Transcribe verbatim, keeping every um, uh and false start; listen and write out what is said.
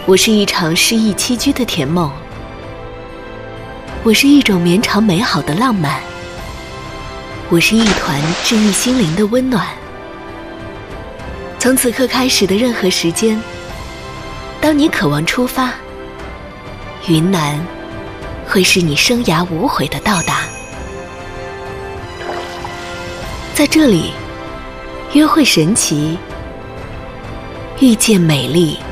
我是一场诗意栖居的甜梦，我是一种绵长美好的浪漫，我是一团治愈心灵的温暖。从此刻开始的任何时间，当你渴望出发，云南会是你生涯无悔的到达。在这里，约会神奇，遇见美丽。